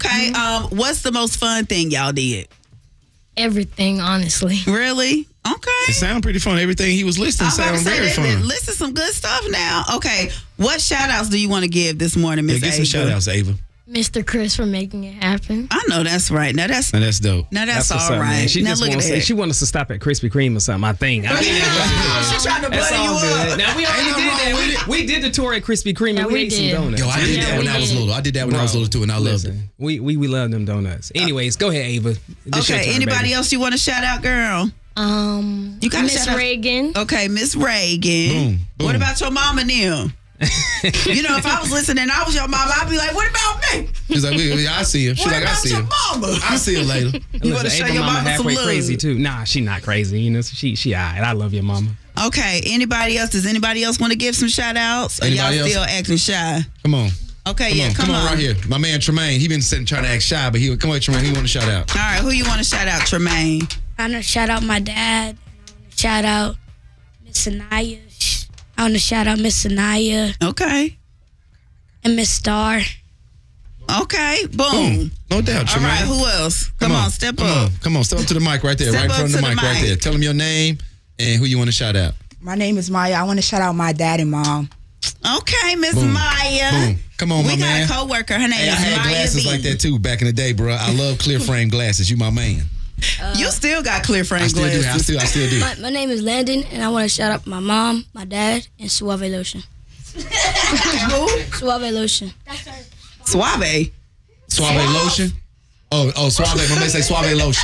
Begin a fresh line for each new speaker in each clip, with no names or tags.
Okay. What's the most fun thing y'all did?
Everything, honestly.
Really? Okay.
It sounded pretty fun. Everything he was listing sounded very fun.
Listen, some good stuff now. Okay. What shout outs do you want to give this morning, Miss Ava?
Get some shout outs, Ava.
Mr. Chris for making it happen.
I know that's right. Now that's
dope.
Now that's all
what's up,
right.
man. She
now
just
look
wants
at that.
she wants us to stop at Krispy Kreme or something. I think.
She's trying to butter you up.
Now we already did that. We did the tour at Krispy Kreme and we ate some donuts.
Yo, I did that when I was little. I did that when I was little too, and I loved it.
We love them donuts. Anyways, go ahead, Ava.
Okay. Anybody else you want to shout out, girl?
You got Miss Reagan.
Okay, Miss Reagan.
Boom.
What about your mama now? You know, if I was listening and I was your mama, I'd be like, what about me?
She's like, I see him. She's
What
like, I
about
see
your
him.
mama?
I see her later.
You want to show
Ava
your
mama
mama some
halfway
love?
crazy too. Nah, she not crazy. You know, she all right. I love your mama.
Okay, anybody else? Does anybody else want to give some shout outs? Or
Anybody
y'all
else?
still acting shy?
Come on.
Okay,
Come on right here. My man Tremaine, he been sitting trying to act shy, but come on, Tremaine, he want to shout out.
All right, who you want to shout out, Tremaine?
I want to shout out my dad. Shout out Miss Anaya. I want to shout out Miss Anaya.
Okay.
And Miss Star.
Okay, boom.
No doubt,
All
Tremaine.
right, who else? Come on, step up.
Come on, step up to the mic right there,
Step
right in
up
front of
to
the
the
mic right
mic.
there. Tell them your name and who you want to shout out.
My name is Maya. I want to shout out my dad and mom.
Okay, Miss
Boom.
Maya.
Boom. Come on,
we
my man.
We got a coworker. Her name
Hey, I
is
had
Maya
glasses
B.
like that too back in the day, bro. I love clear frame glasses. You my man.
You still got clear frame
I still
glasses.
do. I still do.
My name is Landon, and I want to shout out my mom, my dad, and Suave Lotion.
Who?
Suave Lotion.
Suave.
Suave lotion. Oh, Suave. My man say Suave lotion.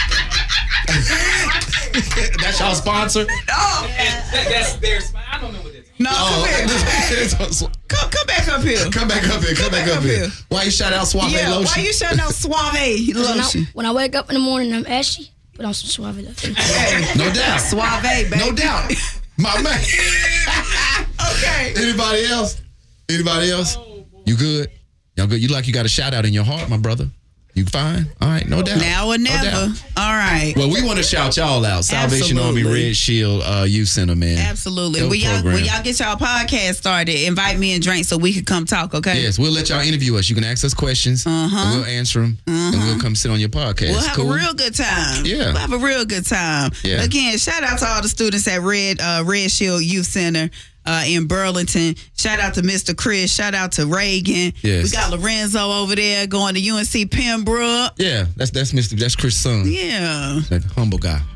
That's y'all sponsor?
Oh.
That's theirs. I don't know what it is.
No, come back up here.
Come back up here. Why you shout out Suave lotion?
Why you shouting out Suave lotion?
When I wake up in the morning, I'm ashy. Put on some Suave Lotion.
Hey,
no doubt.
Suave, baby.
No doubt. My man.
Okay.
Anybody else? You good? Y'all good? You got a shout out in your heart, my brother? You fine? All right, no doubt.
Now or never.
No
All right.
Well, we want to shout y'all out. Salvation
Absolutely.
Army Red Shield Youth Center, man.
Absolutely.
Dope
When
program.
y'all get y'all podcast started, invite me and Drink so we can come talk, okay?
Yes, we'll let y'all interview us. You can ask us questions, and we'll answer them, and we'll come sit on your podcast.
We'll have
cool?
a real good time.
Yeah.
We'll have a real good time.
Yeah.
Again, shout out to all the students at Red Shield Youth Center in Burlington. Shout out to Mr. Chris. Shout out to Reagan.
Yes.
We got Lorenzo over there going to UNC Pembroke.
Yeah, that's Chris' son.
Yeah.
That humble guy.